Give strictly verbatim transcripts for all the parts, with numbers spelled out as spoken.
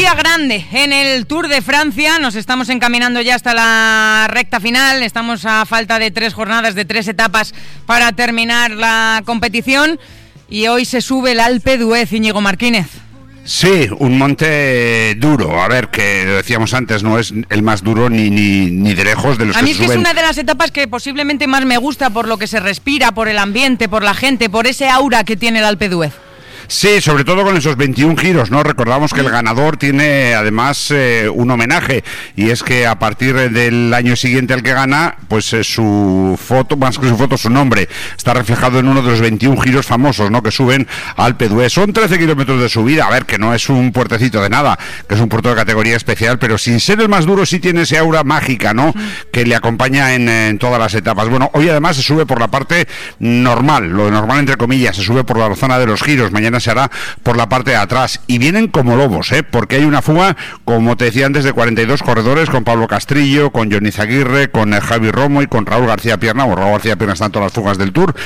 Día grande en el Tour de Francia, nos estamos encaminando ya hasta la recta final, estamos a falta de tres jornadas, de tres etapas para terminar la competición y hoy se sube el Alpe d'Huez, Íñigo Martínez. Sí, un monte duro, a ver, que lo decíamos antes, no es el más duro ni ni, ni de lejos de los a que mí es se que suben. Es una de las etapas que posiblemente más me gusta por lo que se respira, por el ambiente, por la gente, por ese aura que tiene el Alpe d'Huez. Sí, sobre todo con esos veintiún giros, ¿no? Recordamos que el ganador tiene además eh, un homenaje, y es que a partir del año siguiente al que gana, pues eh, su foto, más que su foto, su nombre, está reflejado en uno de los veintiún giros famosos, ¿no? Que suben al Alpe d'Huez. Son trece kilómetros de subida, a ver, que no es un puertecito de nada, que es un puerto de categoría especial, pero sin ser el más duro sí tiene ese aura mágica, ¿no? Que le acompaña en, en todas las etapas. Bueno, hoy además se sube por la parte normal, lo normal entre comillas, se sube por la zona de los giros, mañana se hará por la parte de atrás, y vienen como lobos, ¿eh? Porque hay una fuga, como te decía antes, de cuarenta y dos corredores, con Pablo Castrillo, con Johnny Zaguirre, con eh, Javi Romo y con Raúl García Pierna, o Raúl García Pierna están todas las fugas del Tour,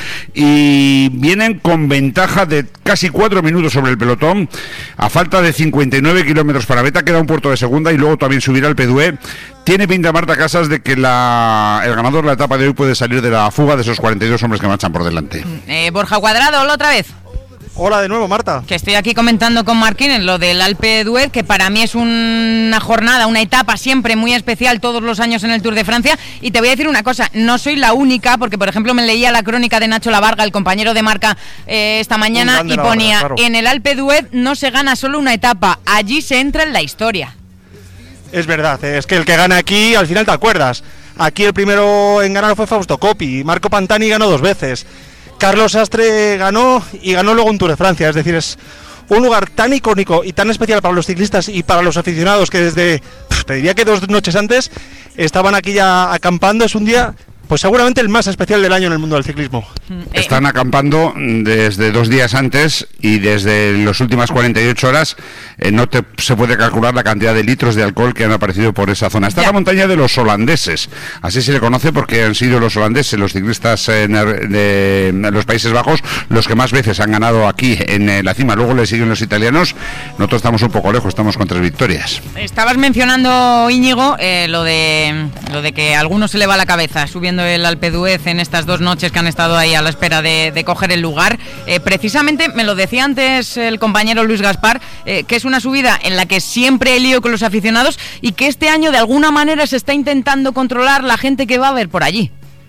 y vienen con ventaja de casi cuatro minutos sobre el pelotón, a falta de cincuenta y nueve kilómetros para meta, queda un puerto de segunda y luego también subirá el Alpe d'Huez. Tiene pinta, Marta Casas, de que la, el ganador de la etapa de hoy puede salir de la fuga de esos cuarenta y dos hombres que marchan por delante. Eh, Borja Cuadrado, hola otra vez. Hola de nuevo, Marta. Que estoy aquí comentando con Martínez lo del Alpe d'Huez, que para mí es una jornada, una etapa siempre muy especial todos los años en el Tour de Francia. Y te voy a decir una cosa, no soy la única, porque por ejemplo me leía la crónica de Nacho Lavarga, el compañero de Marca, eh, esta mañana, y ponía, Lavarga, claro. En el Alpe d'Huez no se gana solo una etapa, allí se entra en la historia. Es verdad, es que el que gana aquí, al final te acuerdas. Aquí el primero en ganar fue Fausto Coppi, Marco Pantani ganó dos veces. Carlos Sastre ganó y ganó luego un Tour de Francia, es decir, es un lugar tan icónico y tan especial para los ciclistas y para los aficionados que desde, te diría que dos noches antes, estaban aquí ya acampando. Es un día, pues seguramente el más especial del año en el mundo del ciclismo. Están acampando desde dos días antes y desde las últimas cuarenta y ocho horas eh, no te, se puede calcular la cantidad de litros de alcohol que han aparecido por esa zona. Está ya. La montaña de los holandeses, así se le conoce porque han sido los holandeses, los ciclistas en, de, en los Países Bajos, los que más veces han ganado aquí en la cima. Luego le siguen los italianos. Nosotros estamos un poco lejos, estamos con tres victorias. Estabas mencionando, Íñigo, eh, lo de lo de que a algunos se le va la cabeza subiendo el Alpe d'Huez en estas dos noches que han estado ahí a la espera de, de coger el lugar. Eh, precisamente me lo decía antes el compañero Luis Gaspar, eh, que es una subida en la que siempre hay lío con los aficionados y que este año de alguna manera se está intentando controlar la gente que va a ver por allí.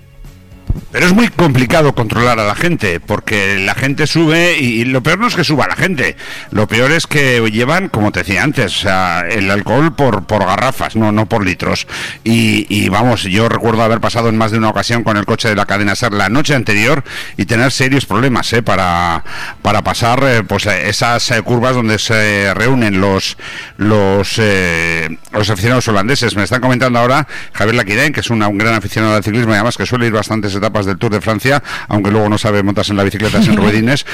Pero es muy complicado controlar a la gente, porque la gente sube y, y lo peor no es que suba la gente, lo peor es que llevan, como te decía antes, o sea, el alcohol por por garrafas, no no por litros. Y, y vamos, yo recuerdo haber pasado en más de una ocasión con el coche de la cadena SER la noche anterior y tener serios problemas eh, para para pasar eh, pues esas eh, curvas donde se reúnen los los eh, los aficionados holandeses. Me están comentando ahora Javier Laquirain, que es una, un gran aficionado al ciclismo y además que suele ir bastantes etapas del Tour de Francia, aunque luego no sabe montarse en la bicicleta sin ruedines,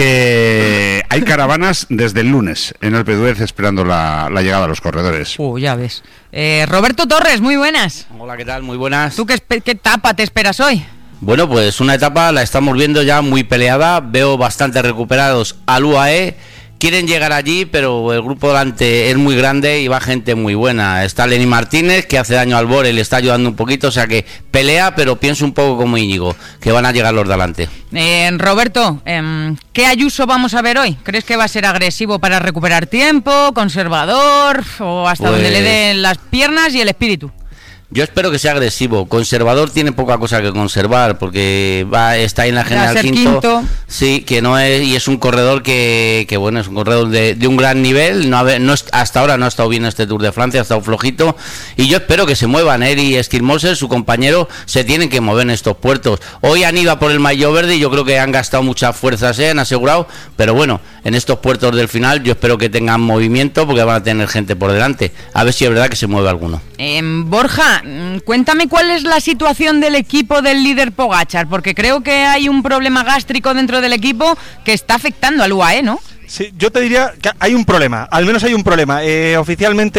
que hay caravanas desde el lunes en el Alpe d'Huez esperando la, la llegada de los corredores. Uh, ya ves. Eh, Roberto Torres, muy buenas. Hola, ¿qué tal? Muy buenas. ¿Tú qué, qué etapa te esperas hoy? Bueno, pues una etapa la estamos viendo ya muy peleada, veo bastante recuperados al U A E. Quieren llegar allí, pero el grupo delante es muy grande y va gente muy buena. Está Lenny Martínez, que hace daño al Bore, le está ayudando un poquito, o sea que pelea, pero pienso un poco como Íñigo, que van a llegar los delante. Eh, Roberto, eh, ¿qué Ayuso vamos a ver hoy? ¿Crees que va a ser agresivo para recuperar tiempo, conservador, o hasta pues... donde le den las piernas y el espíritu? Yo espero que sea agresivo. Conservador tiene poca cosa que conservar porque va está en la general quinto, quinto. Sí, que no es y es un corredor que, que bueno, es un corredor de, de un gran nivel. No, ha, no hasta ahora no ha estado bien este Tour de Francia, ha estado flojito. Y yo espero que se muevan. Él y Skirmoser, su compañero, se tienen que mover en estos puertos. Hoy han ido a por el maillot verde y yo creo que han gastado muchas fuerzas, ¿eh? Han asegurado. Pero bueno, en estos puertos del final yo espero que tengan movimiento porque van a tener gente por delante. A ver si es verdad que se mueve alguno. Eh, Borja, cuéntame cuál es la situación del equipo del líder Pogačar, porque creo que hay un problema gástrico dentro del equipo que está afectando al U A E, ¿no? Sí, yo te diría que hay un problema, al menos hay un problema. Eh, oficialmente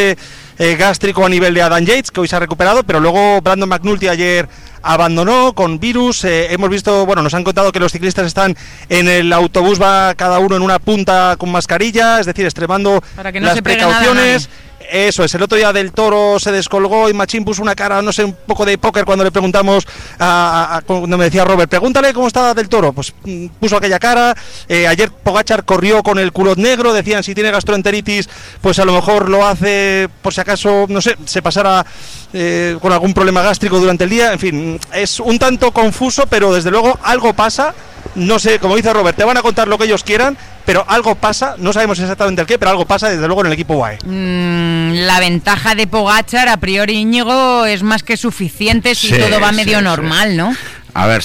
eh, gástrico a nivel de Adam Yates, que hoy se ha recuperado, pero luego Brandon McNulty ayer abandonó con virus. Eh, hemos visto, bueno, nos han contado que los ciclistas están en el autobús, va cada uno en una punta con mascarilla, es decir, extremando para que no las se precauciones. Eso es, el otro día del Toro se descolgó y Machín puso una cara, no sé, un poco de póker cuando le preguntamos, a, a, cuando me decía Robert, pregúntale cómo está del Toro, pues puso aquella cara. Eh, ayer Pogačar corrió con el culot negro, decían si tiene gastroenteritis, pues a lo mejor lo hace por si acaso, no sé, se pasara eh, con algún problema gástrico durante el día. En fin, es un tanto confuso, pero desde luego algo pasa. No sé, como dice Robert, te van a contar lo que ellos quieran, pero algo pasa, no sabemos exactamente el qué, pero algo pasa desde luego en el equipo U A E. Mm, la ventaja de Pogačar, a priori, Íñigo, es más que suficiente si sí, todo va medio sí, normal, sí. ¿no? A ver,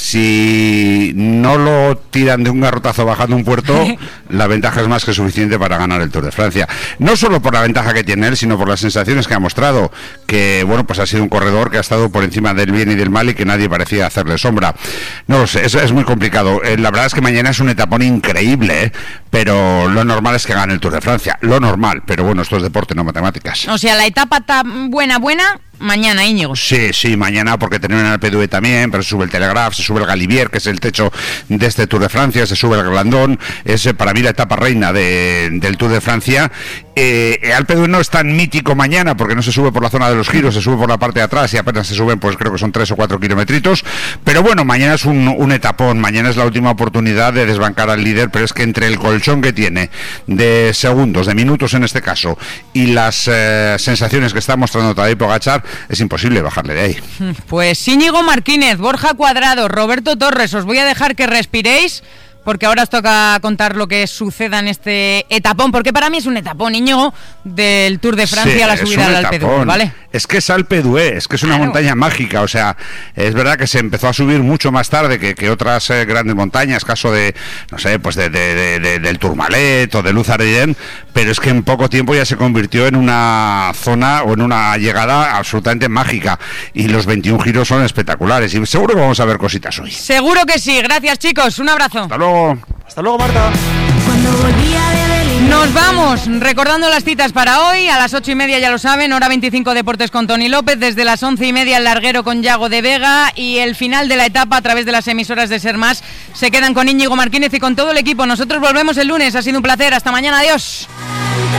si no lo tiran de un garrotazo bajando un puerto, la ventaja es más que suficiente para ganar el Tour de Francia. No solo por la ventaja que tiene él, sino por las sensaciones que ha mostrado, que bueno, pues ha sido un corredor que ha estado por encima del bien y del mal y que nadie parecía hacerle sombra. No lo sé, es, es muy complicado. Eh, la verdad es que mañana es un etapón increíble, ¿eh? Pero lo normal es que gane el Tour de Francia. Lo normal, pero bueno, esto es deporte, no matemáticas. O sea, la etapa tan buena, buena... Mañana, Íñigo. Sí, sí, mañana, porque tenemos en el Alpe d'Huez también, pero se sube el Telegraph, se sube el Galibier, que es el techo de este Tour de Francia, se sube el Glandón, es para mí la etapa reina de, del Tour de Francia. Eh, el Alpe d'Huez no es tan mítico mañana, porque no se sube por la zona de los giros, se sube por la parte de atrás y apenas se suben, pues creo que son tres o cuatro kilometritos, pero bueno, mañana es un, un etapón, mañana es la última oportunidad de desbancar al líder, pero es que entre el colchón que tiene, de segundos, de minutos en este caso, y las eh, sensaciones que está mostrando Tadej Pogačar, es imposible bajarle de ahí. Pues Íñigo Martínez, Borja Cuadrado, Roberto Torres, os voy a dejar que respiréis, porque ahora os toca contar lo que suceda en este etapón, porque para mí es un etapón, Íñigo, del Tour de Francia, sí, a la subida al Alpe d'Huez, ¿vale? Es que es Alpe d'Huez, es que es una claro. montaña mágica, o sea, es verdad que se empezó a subir mucho más tarde que, que otras eh, grandes montañas, caso de, no sé, pues de, de, de, de, del Tourmalet o de Luz Ardiden, pero es que en poco tiempo ya se convirtió en una zona o en una llegada absolutamente mágica, y los veintiún giros son espectaculares, y seguro que vamos a ver cositas hoy. Seguro que sí, gracias chicos, un abrazo. Hasta luego. Hasta luego, Marta. Cuando volvía de Berlín. Nos vamos, recordando las citas para hoy, a las ocho y media ya lo saben, hora veinticinco Deportes con Toni López, desde las once y media el larguero con Yago de Vega, y el final de la etapa a través de las emisoras de Ser Más se quedan con Íñigo Martínez y con todo el equipo. Nosotros volvemos el lunes, ha sido un placer, hasta mañana, adiós.